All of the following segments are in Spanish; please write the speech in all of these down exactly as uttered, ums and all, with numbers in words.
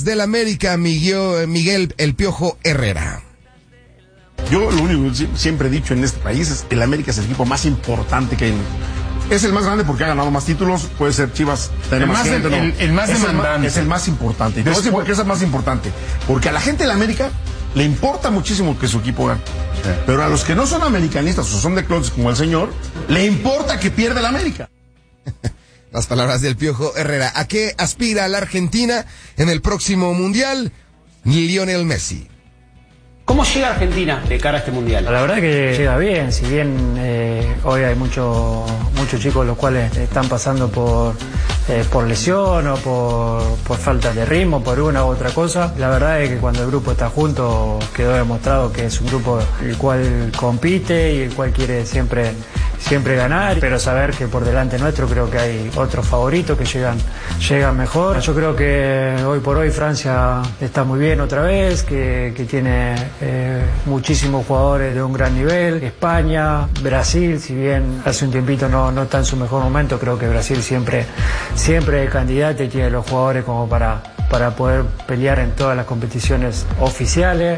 Del América, Miguel, Miguel El Piojo Herrera. Yo lo único que siempre he dicho en este país es que el América es el equipo más importante que hay. Es el más grande porque ha ganado más títulos, puede ser Chivas, el más, gente, el, el, el más es demandante. El, es el más importante. Después, por qué es el más importante. Porque a la gente de la América le importa muchísimo que su equipo gane. Sí. Pero a los que no son americanistas o son de clones como el señor, le importa que pierda el América. Las palabras del Piojo Herrera. ¿A qué aspira la Argentina en el próximo Mundial? Lionel Messi. ¿Cómo llega Argentina de cara a este Mundial? La verdad que llega bien, si bien eh, hoy hay muchos muchos chicos los cuales están pasando por, eh, por lesión o por, por falta de ritmo, por una u otra cosa. La verdad es que cuando el grupo está junto quedó demostrado que es un grupo el cual compite y el cual quiere siempre, siempre ganar, pero saber que por delante nuestro creo que hay otros favoritos que llegan, llegan mejor. Yo creo que hoy por hoy Francia está muy bien otra vez, que, que tiene Eh, muchísimos jugadores de un gran nivel. España, Brasil, si bien hace un tiempito no, no está en su mejor momento, creo que Brasil siempre, siempre es candidato y tiene los jugadores como para, para poder pelear en todas las competiciones oficiales.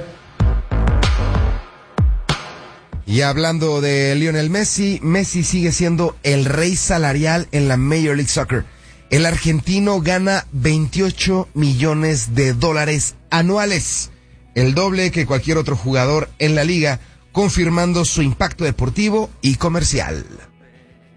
Y hablando de Lionel Messi, Messi sigue siendo el rey salarial en la Major League Soccer. El argentino gana veintiocho millones de dólares anuales. El doble que cualquier otro jugador en la liga, confirmando su impacto deportivo y comercial.